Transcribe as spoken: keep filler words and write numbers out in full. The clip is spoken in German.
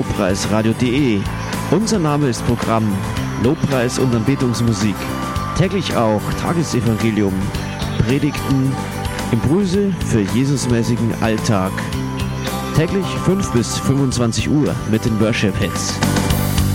lobpreisradio punkt de. Unser Name ist Programm Lobpreis und Anbetungsmusik. Täglich auch Tagesevangelium, Predigten, Impulse für Jesusmäßigen Alltag. Täglich fünf bis fünfundzwanzig Uhr mit den Worship Hits.